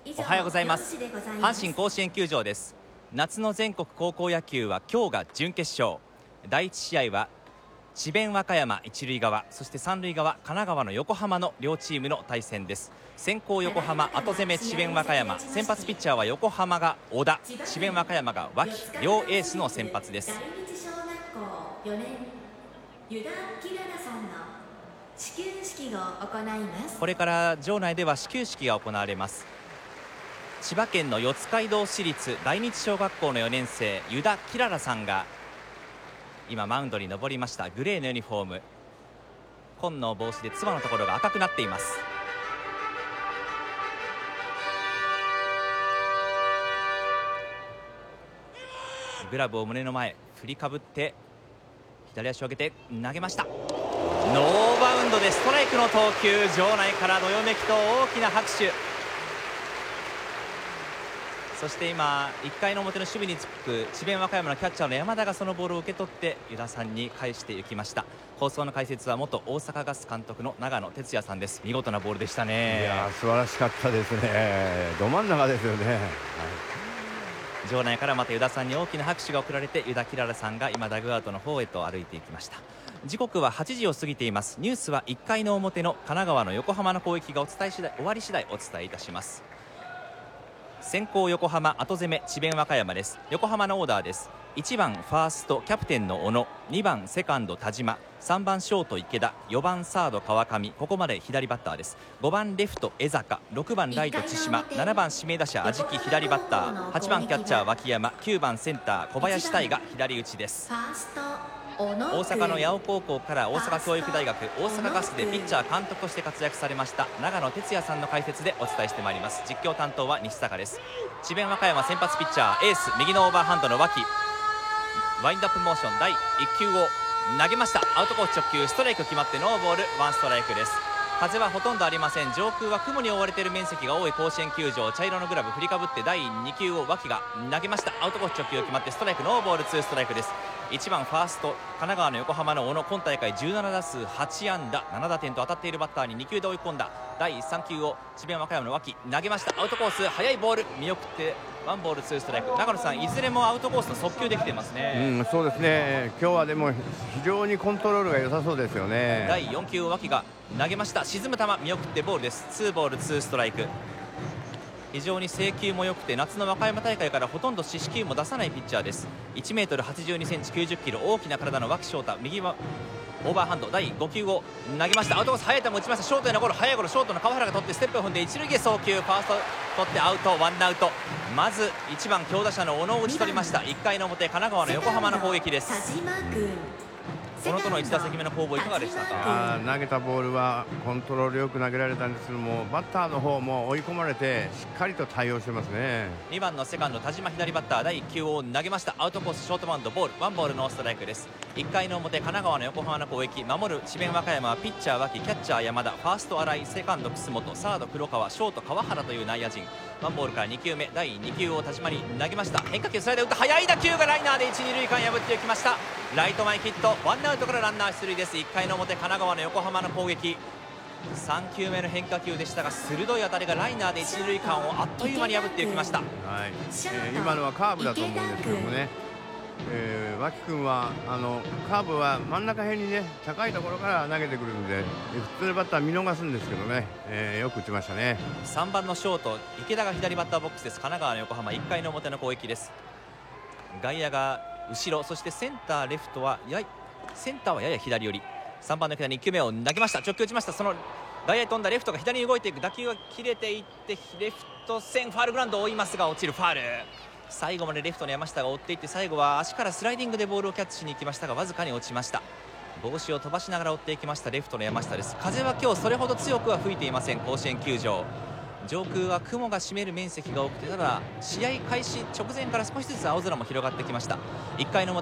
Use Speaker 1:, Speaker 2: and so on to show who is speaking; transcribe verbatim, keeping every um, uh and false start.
Speaker 1: おはようございます。阪神甲子園球場です。夏の全国高校野球は今日が準決勝。だいいち試合は智弁和歌山一塁側、そして三塁側神奈川の横浜の両チームの対戦です。先攻横浜、後攻め智弁和歌山。先発ピッチャーは横浜が小田、智弁和歌山が脇、両エースの先発です。これから場内では始球式が行われます。千葉県の四街道市立大日小学校のよねん生湯田きららさんが今マウンドに登りました。グレーのユニフォーム、紺の帽子でつばのところが赤くなっています。グラブを胸の前振りかぶって左足を上げて投げました。ノーバウンドでストライクの投球、場内からどよめきと大きな拍手。そして今いっかいの表の守備につく智弁和歌山のキャッチャーの山田がそのボールを受け取って湯田さんに返していきました。放送の解説は元大阪ガス監督の長野哲也さんです。見事なボールでしたね。
Speaker 2: いや素晴らしかったですね。ど真ん中ですよね、はい、
Speaker 1: 場内からまた湯田さんに大きな拍手が送られて、湯田きららさんが今ダグアウトの方へと歩いていきました。時刻ははちじを過ぎています。ニュースはいっかいの表の神奈川の横浜の攻撃がお伝え次第終わり次第お伝えいたします。先攻横浜、後攻め智弁和歌山です。横浜のオーダーです。いちばんファーストキャプテンの小野、にばんセカンド田島、さんばんショート池田、よばんサード川上、ここまで左バッターです。ごばんレフト江坂、ろくばんライト千島、ななばん指名打者安食左バッター、はちばんキャッチャー脇山、きゅうばんセンター小林大が左打ちです。大阪の八尾高校から大阪教育大学、大阪ガスでピッチャー監督として活躍されました長野哲也さんの解説でお伝えしてまいります。実況担当は西坂です。智弁和歌山先発ピッチャーエース右のオーバーハンドの脇、ワインドアップモーションだいいっ球を投げました。アウトコース直球ストライク決まってノーボールワンストライクです。風はほとんどありません。上空は雲に覆われている面積が多い甲子園球場。茶色のグラブ振りかぶってだいに球を脇が投げました。アウトコース直球決まってストライクノーボールツーストライクです。いちばんファースト神奈川の横浜の小野、今大会じゅうななだすうはち安打なな打点と当たっているバッターにに球で追い込んだ。だいさん球を智弁和歌山の脇投げました。アウトコース速いボール見送ってワンボールツーストライク。長野さん、いずれもアウトコースの速球できてますね。
Speaker 2: うん、そうですね。今日はでも非常にコントロールが良さそうですよね。
Speaker 1: だいよん球を脇が投げました。沈む球見送ってボールです。ツーボールツーストライク。非常に制球も良くて夏の和歌山大会からほとんど四死球も出さないピッチャーです。いちメートルはちじゅうにセンチきゅうじゅっキロ大きな体の脇翔太、右はオーバーハンドだいご球を投げました。アウトコース速い球打ちました。ショートへのゴロ、速いゴロ、ショートの川原が取ってステップを踏んで一塁へ送球、ファースト取ってアウト、ワンアウト。まずいちばん強打者の小野を打ち取りました。いっかいの表神奈川の横浜の攻撃です。このとのいち打席目の攻防いかがでしたか？
Speaker 2: あ投げたボールはコントロールよく投げられたんですけども、バッターの方も追い込まれてしっかりと対応してますね。
Speaker 1: にばんのセカンド田島左バッターだいいっ球を投げました。アウトコースショートバウンドボール、ワンボールノーストライクです。いっかいの表神奈川の横浜の攻撃、守る智弁和歌山はピッチャー脇、キャッチャー山田、ファースト新井、セカンド楠本、サード黒川、ショート川原という内野陣。ワンボールからに球目だいに球を田島に投げました。変化球スライダー打った速い打球がライナーでいち、に塁間破っていきました。ライト前ヒット、ワンアウトからランナー出塁です。いっかいの表神奈川の横浜の攻撃、さん球目の変化球でしたが鋭い当たりがライナーでいち、に塁間をあっという間に破っていきました。
Speaker 2: はい、えー、今のはカーブだと思うんですけどもね、えー、脇君はあのカーブは真ん中辺にね高いところから投げてくるので普通のバッター見逃すんですけどね、えー、よく打ちましたね。
Speaker 1: さんばんのショート池田が左バッターボックスです。神奈川の横浜いっかいの表の攻撃です。外野が後ろ、そしてセンターレフトはやセンターはやや左寄り。さんばんの池田にいっ球目を投げました。直球打ちました。その外野へ飛んだレフトが左に動いていく。打球が切れていってレフト線ファウルグラウンドを追いますが落ちる、ファウル。最後までレフトの山下が追っていって最後は足からスライディングでボールをキャッチしに行きましたがわずかに落ちました。帽子を飛ばしながら追っていきましたレフトの山下です。風は今日それほど強くは吹いていません。甲子園球場上空は雲が占める面積が多くて、ただ試合開始直前から少しずつ青空も広がってきました。いっかいの表